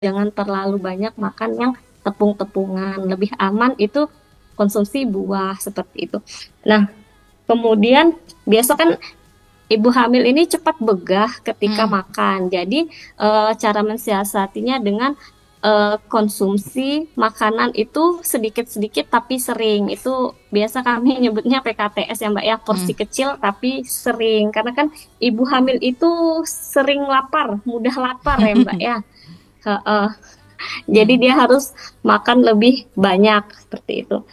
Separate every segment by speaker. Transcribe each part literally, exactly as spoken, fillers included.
Speaker 1: jangan terlalu banyak makan yang tepung-tepungan, lebih aman itu konsumsi buah seperti itu. Nah, kemudian biasa kan ibu hamil ini cepat begah ketika
Speaker 2: Mm-mm.
Speaker 1: makan. Jadi eh, cara mensiasatinya dengan eh, konsumsi makanan itu sedikit-sedikit tapi sering. Itu biasa kami nyebutnya P K T S ya Mbak ya, porsi
Speaker 2: Mm-mm.
Speaker 1: kecil tapi sering. Karena kan ibu hamil itu sering lapar, mudah lapar ya Mbak ya. Heeh. Jadi
Speaker 2: Mm-mm.
Speaker 1: dia harus makan lebih banyak seperti itu.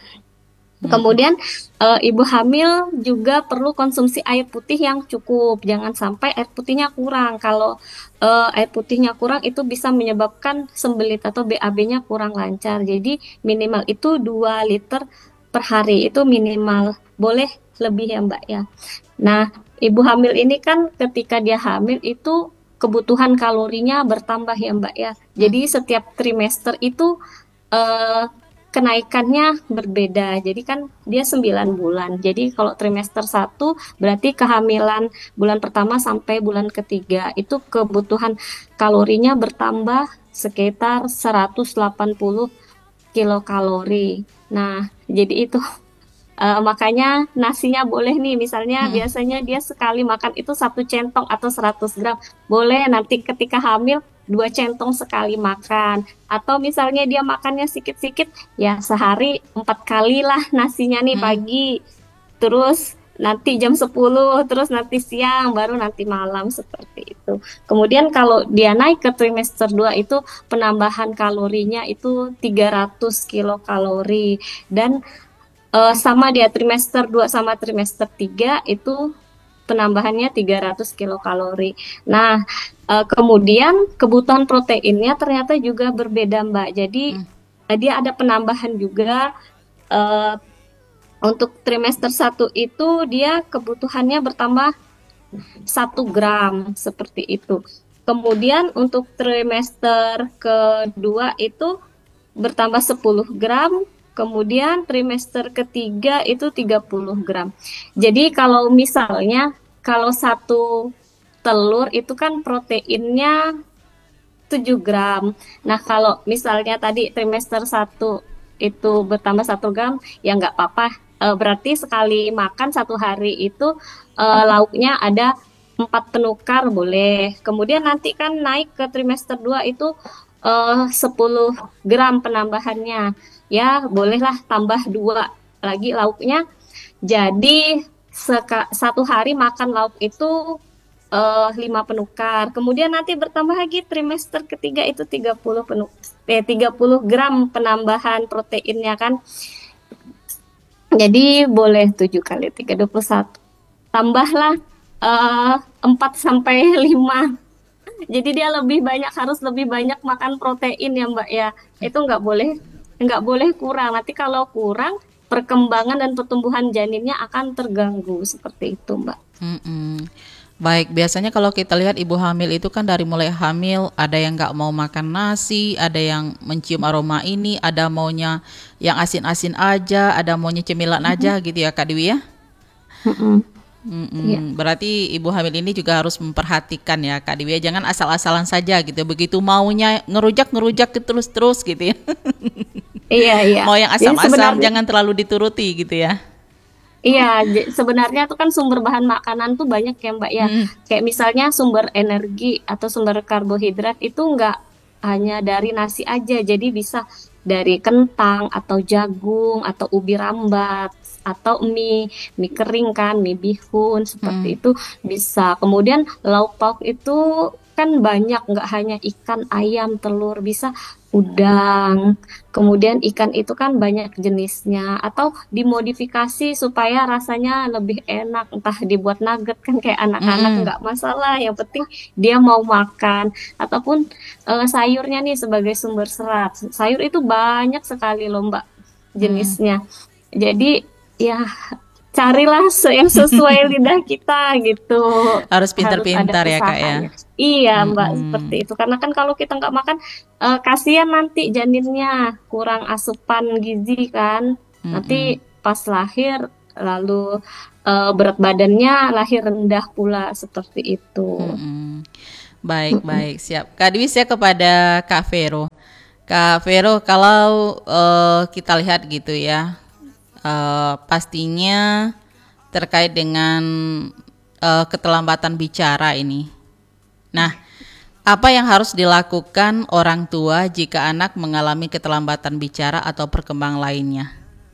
Speaker 2: Mm-mm.
Speaker 1: Kemudian eh, ibu hamil juga perlu konsumsi air putih yang cukup. Jangan sampai air putihnya kurang. Kalau eh, air putihnya kurang itu bisa menyebabkan sembelit atau B A B-nya kurang lancar. Jadi minimal itu dua liter per hari itu minimal. Boleh lebih ya Mbak ya. Nah, ibu hamil ini kan ketika dia hamil itu kebutuhan kalorinya bertambah ya Mbak ya.
Speaker 2: Mm.
Speaker 1: Jadi setiap trimester itu eh, kenaikannya berbeda. Jadi kan dia sembilan bulan. Jadi kalau trimester satu berarti kehamilan bulan pertama sampai bulan ketiga itu kebutuhan kalorinya bertambah sekitar seratus delapan puluh kilokalori. Nah, jadi itu Eh, makanya nasinya boleh nih, misalnya
Speaker 2: Mm-mm.
Speaker 1: biasanya dia sekali makan itu satu centong atau seratus gram. Boleh nanti ketika hamil dua centong sekali makan. Atau misalnya dia makannya sikit-sikit, ya sehari empat kali lah nasinya nih
Speaker 2: Mm-mm.
Speaker 1: pagi. Terus nanti jam sepuluh, terus nanti siang, baru nanti malam seperti itu. Kemudian kalau dia naik ke trimester dua itu penambahan kalorinya itu tiga ratus kilokalori. Dan Eh, sama dia trimester dua sama trimester tiga itu penambahannya tiga ratus kilokalori. Nah, eh, kemudian kebutuhan proteinnya ternyata juga berbeda, Mbak. Jadi
Speaker 2: Mm.
Speaker 1: eh, dia ada penambahan juga eh, untuk trimester satu itu dia kebutuhannya bertambah satu gram seperti itu. Kemudian untuk trimester kedua itu bertambah sepuluh gram, kemudian trimester ketiga itu tiga puluh gram. Jadi kalau misalnya kalau satu telur itu kan proteinnya tujuh gram. Nah, kalau misalnya tadi trimester satu itu bertambah satu gram, ya nggak apa-apa. Eh, berarti sekali makan satu hari itu eh, lauknya ada empat penukar boleh. Kemudian nanti kan naik ke trimester dua itu eh, sepuluh gram penambahannya. Ya, bolehlah tambah dua lagi lauknya. Jadi seka- satu hari makan lauk itu eh, lima penukar. Kemudian nanti bertambah lagi trimester ketiga itu tiga puluh penuk eh, tiga puluh gram penambahan proteinnya kan. Jadi boleh tujuh kali tiga dua puluh satu. Tambahlah eh, empat sampai lima. Jadi dia lebih banyak harus lebih banyak makan protein ya Mbak ya. Itu nggak boleh nggak boleh kurang. Nanti kalau kurang perkembangan dan pertumbuhan janinnya akan terganggu seperti itu Mbak.
Speaker 2: Mm-mm. Baik, biasanya kalau kita lihat ibu hamil itu kan dari mulai hamil ada yang nggak mau makan nasi, ada yang mencium aroma ini, ada maunya yang asin-asin aja, ada maunya cemilan
Speaker 1: Mhm.
Speaker 2: aja gitu ya Kak Dewi ya.
Speaker 1: Mhm. Iya.
Speaker 2: Mm-mm. Berarti ibu hamil ini juga harus memperhatikan ya Kak Dewi ya, jangan asal-asalan saja gitu. Begitu maunya ngerujak-ngerujak terus-terus gitu ya.
Speaker 1: Iya, iya.
Speaker 2: Mau yang
Speaker 1: Jadi
Speaker 2: asam-asam
Speaker 1: sebenarnya,
Speaker 2: jangan terlalu dituruti gitu ya.
Speaker 1: iya, j- sebenarnya tuh kan sumber bahan makanan tuh banyak ya Mbak ya.
Speaker 2: Mm-mm.
Speaker 1: Kayak misalnya sumber energi atau sumber karbohidrat itu nggak hanya dari nasi aja. Jadi bisa dari kentang atau jagung atau ubi rambat atau mie, mie kering kan, mie bihun seperti
Speaker 2: Mm.
Speaker 1: itu bisa. Kemudian lauk pauk itu kan banyak, nggak hanya ikan, ayam, telur, bisa udang. Kemudian ikan itu kan banyak jenisnya atau dimodifikasi supaya rasanya lebih enak. Entah dibuat nugget kan kayak anak-anak
Speaker 2: Mm-mm.
Speaker 1: nggak masalah. Yang penting dia mau makan. Ataupun eh, sayurnya nih sebagai sumber serat. Sayur itu banyak sekali loh Mbak
Speaker 2: Mm-mm.
Speaker 1: jenisnya. Jadi ya carilah se- yang sesuai lidah kita gitu.
Speaker 2: Harus
Speaker 1: Harus ada
Speaker 2: pintar-pintar ya Kak ya.
Speaker 1: usahanya. Iya Mbak seperti
Speaker 2: Mm-mm.
Speaker 1: itu. Karena kan kalau kita nggak makan eh, kasihan nanti janinnya kurang asupan gizi kan. Nanti
Speaker 2: Mm-mm.
Speaker 1: pas lahir lalu eh, berat badannya lahir rendah pula seperti itu.
Speaker 2: Mm-mm. Baik, baik, siap. Kak Dwi, saya kepada Kak Vero. Kak Vero, kalau eh, kita lihat gitu ya, eh, pastinya terkait dengan eh, keterlambatan bicara ini. Nah, apa yang harus dilakukan orang tua jika anak mengalami keterlambatan bicara atau perkembangan lainnya?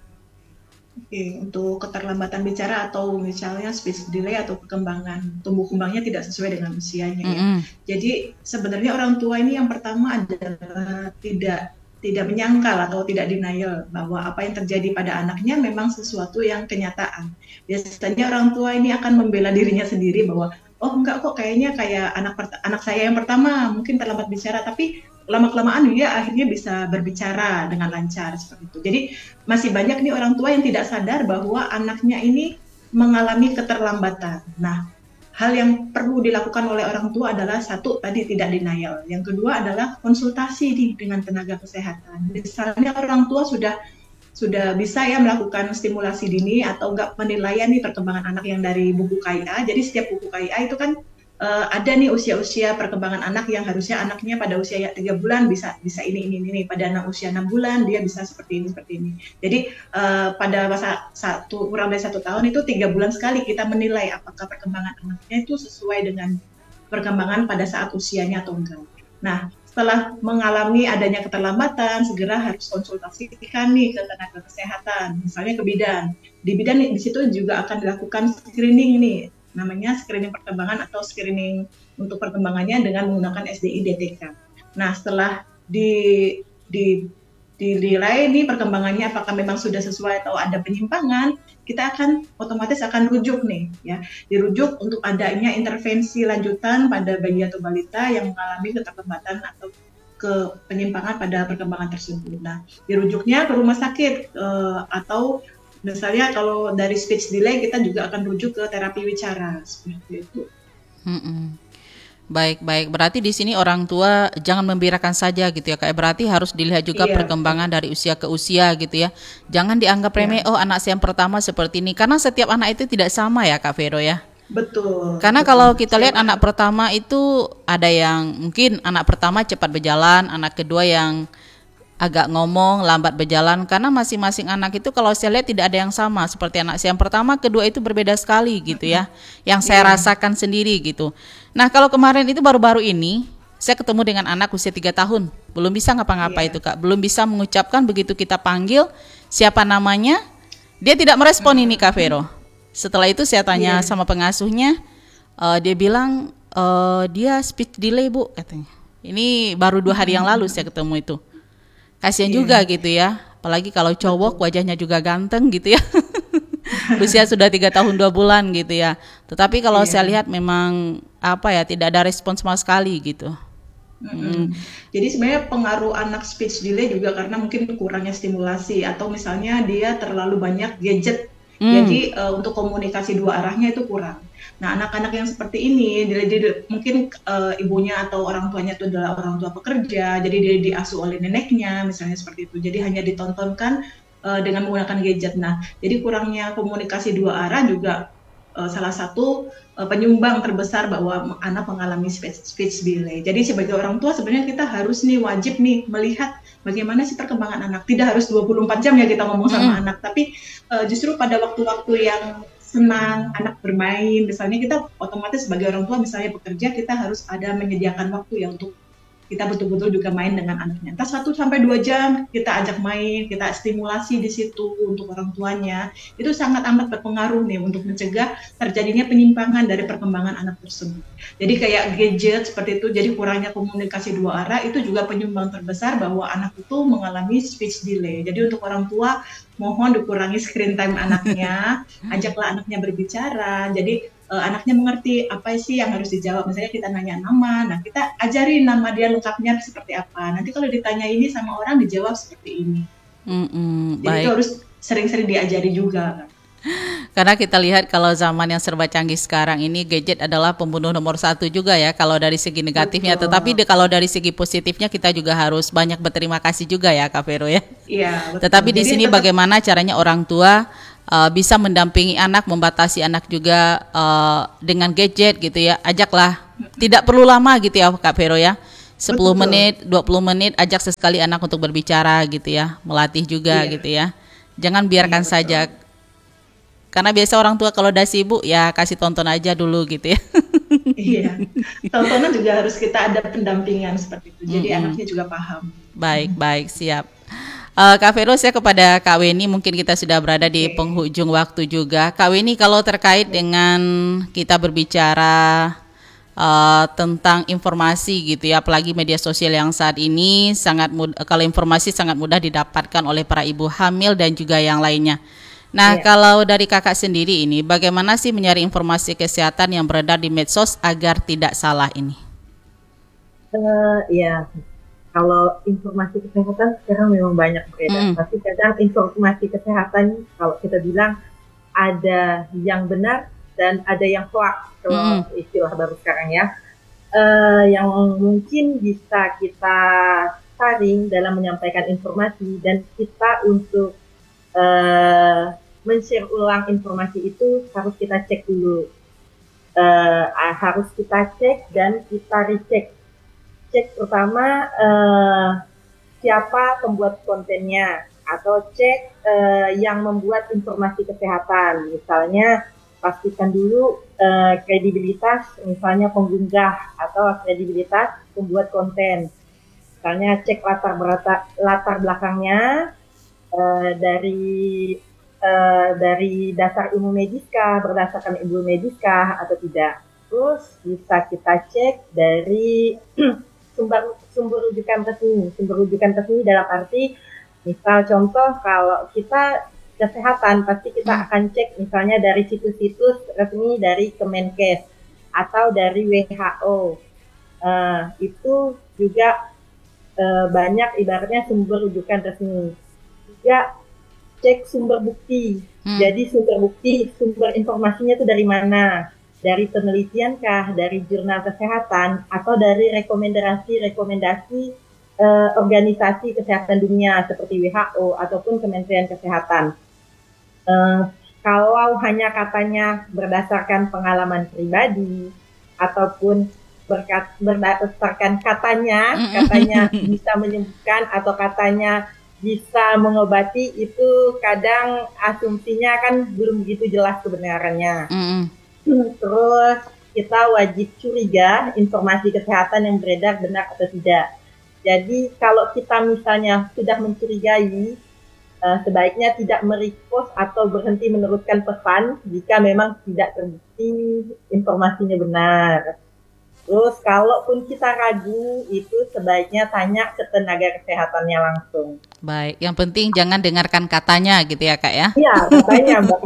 Speaker 3: Oke, untuk keterlambatan bicara atau misalnya speech delay atau perkembangan tumbuh kembangnya tidak sesuai dengan usianya ya.
Speaker 2: Mm-mm.
Speaker 3: Jadi sebenarnya orang tua ini yang pertama adalah tidak tidak menyangkal atau tidak denial bahwa apa yang terjadi pada anaknya memang sesuatu yang kenyataan. Biasanya orang tua ini akan membela dirinya sendiri bahwa oh enggak kok kayaknya kayak anak anak saya yang pertama mungkin terlambat bicara, tapi lama-kelamaan dia akhirnya bisa berbicara dengan lancar seperti itu. Jadi masih banyak nih orang tua yang tidak sadar bahwa anaknya ini mengalami keterlambatan. Nah, hal yang perlu dilakukan oleh orang tua adalah satu tadi tidak denial. Yang kedua adalah konsultasi nih dengan tenaga kesehatan. Misalnya orang tua sudah sudah bisa ya melakukan stimulasi dini atau enggak penilaian nih perkembangan anak yang dari buku K I A. Jadi setiap buku K I A itu kan uh, ada nih usia-usia perkembangan anak yang harusnya anaknya pada usia tiga bulan bisa bisa ini ini ini, pada anak usia enam bulan dia bisa seperti ini seperti ini. Jadi uh, pada masa satu kurang dari satu tahun itu tiga bulan sekali kita menilai apakah perkembangan anaknya itu sesuai dengan perkembangan pada saat usianya atau enggak. Nah, setelah mengalami adanya keterlambatan, segera harus konsultasikan nih ke tenaga kesehatan, misalnya ke bidan. Di bidan di situ juga akan dilakukan screening nih, namanya screening perkembangan atau screening untuk perkembangannya dengan menggunakan S D I D T K. Nah, setelah di di dinilai nih perkembangannya apakah memang sudah sesuai atau ada penyimpangan, kita akan otomatis akan rujuk nih ya, dirujuk untuk adanya intervensi lanjutan pada bayi atau balita yang mengalami keterlambatan atau ke penyimpangan pada perkembangan tersebut. Nah, dirujuknya ke rumah sakit eh, atau misalnya kalau dari speech delay kita juga akan rujuk ke terapi wicara seperti itu.
Speaker 2: Mm-mm. Baik, baik. Berarti di sini orang tua jangan membirakan saja gitu ya, kayak berarti harus dilihat juga
Speaker 3: Iya,
Speaker 2: perkembangan dari usia ke usia gitu ya. Jangan dianggap remeh,
Speaker 3: iya,
Speaker 2: oh anak saya yang pertama seperti ini, karena setiap anak itu tidak sama ya Kak Vero ya.
Speaker 3: betul,
Speaker 2: Karena
Speaker 3: betul.
Speaker 2: kalau kita lihat
Speaker 3: Setiap
Speaker 2: anak
Speaker 3: anak,
Speaker 2: pertama itu ada yang mungkin anak pertama cepat berjalan, anak kedua yang agak ngomong, lambat berjalan, karena masing-masing anak itu kalau saya lihat tidak ada yang sama. Seperti anak saya yang pertama, kedua itu berbeda sekali gitu ya. Yang saya
Speaker 3: iya,
Speaker 2: rasakan sendiri gitu. Nah, kalau kemarin itu baru-baru ini saya ketemu dengan anak usia tiga tahun, belum bisa ngapa-ngapa
Speaker 3: iya,
Speaker 2: itu Kak, belum bisa mengucapkan, begitu kita panggil siapa namanya, dia tidak merespon ini Kak Vero. Setelah itu saya tanya
Speaker 3: iya,
Speaker 2: sama pengasuhnya, eh, dia bilang eh, dia speech delay Bu katanya. Ini baru dua hari yang lalu saya ketemu itu. Kasian juga
Speaker 3: iya,
Speaker 2: gitu ya, apalagi kalau cowok
Speaker 3: betul.
Speaker 2: wajahnya juga ganteng gitu ya. Usia sudah tiga tahun dua bulan gitu ya. Tetapi kalau saya
Speaker 3: Iya.
Speaker 2: lihat memang apa ya, tidak ada respon sama sekali gitu. Mm,
Speaker 3: Mm-mm. Jadi sebenarnya pengaruh anak speech delay juga karena mungkin kurangnya stimulasi atau misalnya dia terlalu banyak gadget.
Speaker 2: mm,
Speaker 3: Jadi eh, untuk komunikasi dua arahnya itu kurang. Nah, anak-anak yang seperti ini, dia, dia- mungkin eh, ibunya atau orang tuanya itu adalah orang tua pekerja, jadi dia diasuh oleh neneknya, misalnya seperti itu. Jadi hanya ditontonkan eh, dengan menggunakan gadget. Nah, jadi kurangnya komunikasi dua arah juga eh, salah satu eh, penyumbang terbesar bahwa anak mengalami speech, speech delay. Jadi sebagai orang tua sebenarnya kita harus nih wajib nih melihat bagaimana sih perkembangan anak. Tidak harus dua puluh empat jam ya kita ngomong sama
Speaker 2: mm,
Speaker 3: anak, tapi eh, justru pada waktu-waktu yang senang anak bermain, misalnya kita otomatis sebagai orang tua misalnya bekerja, kita harus ada menyediakan waktu ya untuk kita betul-betul juga main dengan anaknya. Entah satu sampai dua jam kita ajak main, kita stimulasi di situ untuk orang tuanya. Itu sangat amat berpengaruh nih untuk mencegah terjadinya penyimpangan dari perkembangan anak tersebut. Jadi kayak gadget seperti itu, jadi kurangnya komunikasi dua arah itu juga penyumbang terbesar bahwa anak itu mengalami speech delay. Jadi untuk orang tua mohon dikurangi screen time anaknya, ajaklah anaknya berbicara. Jadi uh, anaknya mengerti apa sih yang harus dijawab. Misalnya kita nanya nama, nah kita ajarin nama dia lengkapnya seperti apa. Nanti kalau ditanya ini sama orang dijawab seperti ini.
Speaker 2: mm, mm,
Speaker 3: Jadi itu
Speaker 2: baik.
Speaker 3: harus sering-sering diajari juga.
Speaker 2: Karena kita lihat kalau zaman yang serba canggih sekarang ini, gadget adalah pembunuh nomor satu juga ya kalau dari segi negatifnya. Tetapi
Speaker 3: Betul.
Speaker 2: de- kalau dari segi positifnya kita juga harus banyak berterima kasih juga ya Kak Vero ya.
Speaker 3: Iya, betul.
Speaker 2: Tetapi di
Speaker 3: Jadi
Speaker 2: sini
Speaker 3: tetap
Speaker 2: bagaimana caranya orang tua uh, bisa mendampingi anak, membatasi anak juga uh, dengan gadget gitu ya. Ajaklah Tidak perlu lama gitu ya Kak Vero ya. sepuluh
Speaker 3: Betul.
Speaker 2: menit, dua puluh menit ajak sesekali anak untuk berbicara gitu ya, melatih juga
Speaker 3: Iya,
Speaker 2: gitu ya. Jangan
Speaker 3: iya
Speaker 2: biarkan
Speaker 3: betul.
Speaker 2: saja. Karena biasa orang tua kalau udah sibuk ya kasih tonton aja dulu gitu ya.
Speaker 3: Iya. Tontonan juga harus kita ada pendampingan seperti itu. Jadi
Speaker 2: Mm-mm.
Speaker 3: anaknya juga paham.
Speaker 2: Baik, baik, siap. Eh, Kak Vero, saya kepada Kak Weni, mungkin kita sudah berada di
Speaker 3: Oke.
Speaker 2: penghujung waktu juga. Kak Weni, kalau terkait dengan kita berbicara eh, tentang informasi gitu ya, apalagi media sosial yang saat ini sangat mudah, kalau informasi sangat mudah didapatkan oleh para ibu hamil dan juga yang lainnya. Nah,
Speaker 3: Iya.
Speaker 2: kalau dari kakak sendiri ini, bagaimana sih mencari informasi kesehatan yang beredar di medsos agar tidak salah ini?
Speaker 4: Eh, ya, kalau informasi kesehatan sekarang memang banyak beredar,
Speaker 2: Mm-mm.
Speaker 4: tapi kadang informasi kesehatan kalau kita bilang ada yang benar dan ada yang hoax,
Speaker 2: Mm-mm.
Speaker 4: kalau istilah baru sekarang ya. Eh, yang mungkin bisa kita saring dalam menyampaikan informasi dan kita untuk eh, men-share ulang informasi itu harus kita cek dulu. Eh, harus kita cek dan kita recheck. Cek pertama eh, siapa pembuat kontennya atau cek eh, yang membuat informasi kesehatan. Misalnya pastikan dulu eh, kredibilitas misalnya pengunggah atau kredibilitas pembuat konten. Misalnya cek latar belakang latar belakangnya eh, dari eh, dari dasar ilmu medis kah, berdasarkan ilmu medis kah atau tidak. Terus bisa kita cek dari sumber sumber rujukan resmi. Sumber rujukan resmi dalam arti misal contoh kalau kita kesehatan pasti kita
Speaker 2: Hmm.
Speaker 4: akan cek misalnya dari situs-situs resmi dari Kemenkes atau dari W H O. Eh, itu juga eh, banyak ibaratnya sumber rujukan resmi. Juga cek sumber bukti.
Speaker 2: Hmm.
Speaker 4: Jadi sumber bukti, sumber informasinya itu dari mana? Dari penelitian kah, dari jurnal kesehatan, atau dari rekomendasi-rekomendasi eh, organisasi kesehatan dunia seperti W H O ataupun Kementerian Kesehatan. Eh, kalau hanya katanya berdasarkan pengalaman pribadi ataupun berkat, berdasarkan katanya, katanya bisa menyembuhkan atau katanya bisa mengobati, itu kadang asumsinya kan belum begitu jelas kebenarannya.
Speaker 2: Mm-mm.
Speaker 4: Terus kita wajib curiga informasi kesehatan yang beredar benar atau tidak. Jadi kalau kita misalnya sudah mencurigai, uh, sebaiknya tidak merepost atau berhenti meneruskan pesan jika memang tidak terbukti informasinya benar. Terus kalaupun kita ragu, itu sebaiknya tanya ke tenaga kesehatannya langsung.
Speaker 2: Baik, yang penting jangan dengarkan katanya gitu ya Kak ya.
Speaker 4: Iya, katanya Mbak.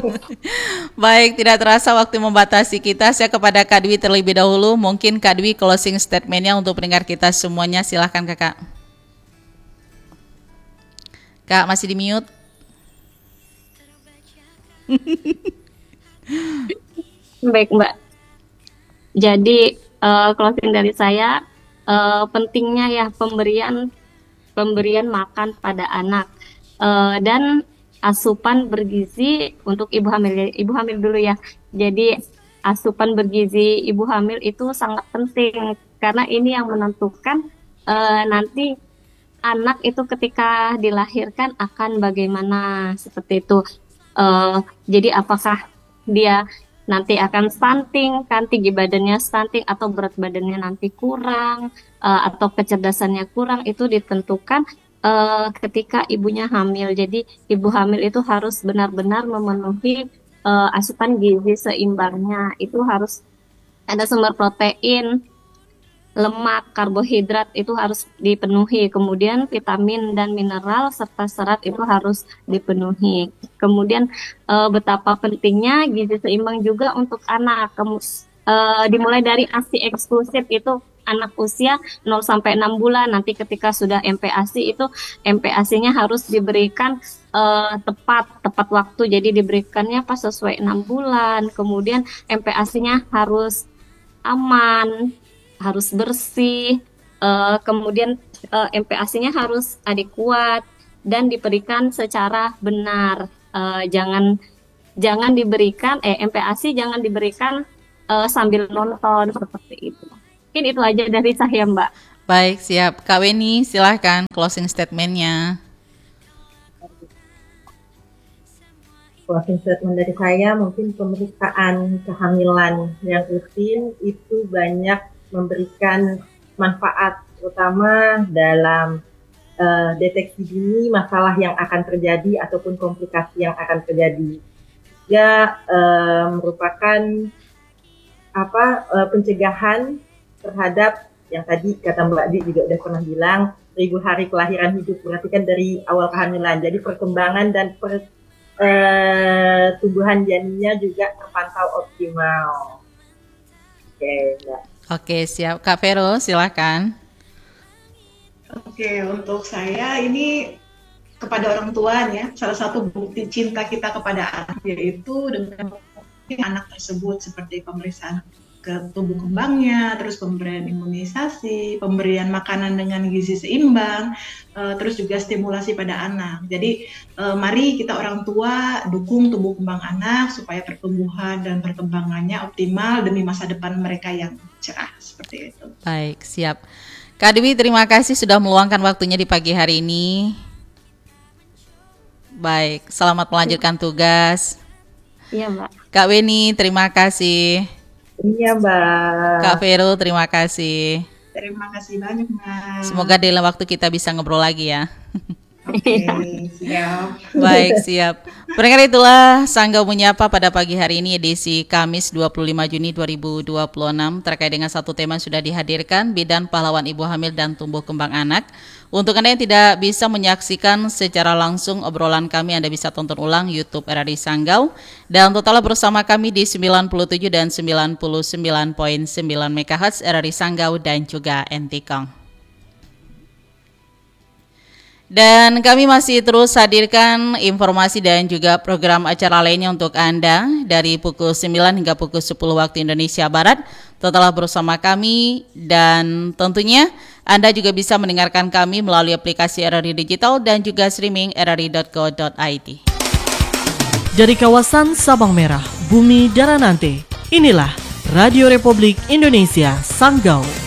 Speaker 2: Baik, tidak terasa waktu membatasi kita. Saya kepada Kak Dwi terlebih dahulu. Mungkin Kak Dwi closing statement-nya untuk pendengar kita semuanya. Silahkan Kakak. Kak, masih di mute?
Speaker 1: Baik, Mbak. Jadi uh, closing dari saya, uh, pentingnya ya pemberian pemberian makan pada anak uh, dan asupan bergizi untuk ibu hamil. Ibu hamil dulu ya. Jadi asupan bergizi ibu hamil itu sangat penting karena ini yang menentukan uh, nanti anak itu ketika dilahirkan akan bagaimana seperti itu. Uh, jadi apakah dia nanti akan stunting, kan tinggi badannya stunting atau berat badannya nanti kurang uh, atau kecerdasannya kurang, itu ditentukan uh, ketika ibunya hamil. Jadi ibu hamil itu harus benar-benar memenuhi uh, asupan gizi seimbangnya. Itu harus ada sumber protein, lemak, karbohidrat itu harus dipenuhi. Kemudian vitamin dan mineral serta serat itu harus dipenuhi. Kemudian e, betapa pentingnya gizi seimbang juga untuk anak. Kemu, e, dimulai dari ASI eksklusif itu anak usia nol sampai enam bulan. Nanti ketika sudah M P A S I itu M P A S I-nya harus diberikan e, tepat tepat waktu. Jadi diberikannya pas sesuai enam bulan. Kemudian M P A S I-nya harus aman, harus bersih, uh, kemudian uh, M P A S I-nya harus adekuat dan diberikan secara benar. Uh, jangan jangan diberikan eh M P A S I jangan diberikan uh, sambil nonton seperti itu. Mungkin itu aja dari saya, Mbak.
Speaker 2: Baik, siap. Kak Weni, silahkan closing statement-nya.
Speaker 4: Closing statement dari saya, mungkin pemeriksaan kehamilan yang rutin itu banyak memberikan manfaat, terutama dalam uh, deteksi dini masalah yang akan terjadi ataupun komplikasi yang akan terjadi. Juga uh, merupakan apa uh, pencegahan terhadap yang tadi kata Mbak Di juga udah pernah bilang, seribu hari kelahiran hidup, berarti kan dari awal kehamilan. Jadi perkembangan dan per, uh, tumbuhan janinnya juga terpantau optimal. Oke, Mbak.
Speaker 2: Oke, siap. Kak Vero, silakan.
Speaker 3: Oke, untuk saya ini kepada orang tua ya, salah satu bukti cinta kita kepada anak yaitu dengan anak tersebut seperti pemeriksaan ke tumbuh kembangnya, terus pemberian imunisasi, pemberian makanan dengan gizi seimbang, uh, terus juga stimulasi pada anak. Jadi uh, mari kita orang tua dukung tumbuh kembang anak supaya pertumbuhan dan perkembangannya optimal demi masa depan mereka yang cerah, seperti itu.
Speaker 2: Baik, siap. Kak Dewi, terima kasih sudah meluangkan waktunya di pagi hari ini. Baik, selamat melanjutkan tugas.
Speaker 1: Iya, Mbak.
Speaker 2: Kak Weni, terima kasih.
Speaker 4: Iya, Mbak.
Speaker 2: Kak Vero, terima kasih.
Speaker 3: Terima kasih banyak, Mbak.
Speaker 2: Semoga dalam waktu kita bisa ngobrol lagi ya.
Speaker 3: Oke, siap.
Speaker 2: Baik, siap. Pendengar, itulah Sanggau Menyapa pada pagi hari ini edisi Kamis dua puluh lima Juni dua ribu dua puluh enam terkait dengan satu tema sudah dihadirkan, bidan pahlawan ibu hamil dan tumbuh kembang anak. Untuk Anda yang tidak bisa menyaksikan secara langsung obrolan kami, Anda bisa tonton ulang YouTube R R I Sanggau dan total bersama kami di sembilan puluh tujuh dan sembilan puluh sembilan koma sembilan megahertz R R I Sanggau dan juga Entikong. Dan kami masih terus hadirkan informasi dan juga program acara lainnya untuk Anda dari pukul sembilan hingga pukul sepuluh waktu Indonesia Barat. Tetaplah bersama kami dan tentunya Anda juga bisa mendengarkan kami melalui aplikasi R R I Digital dan juga streaming r r i dot co dot i d.
Speaker 5: Dari kawasan Sabang Merah, Bumi Daranante, inilah Radio Republik Indonesia Sanggau.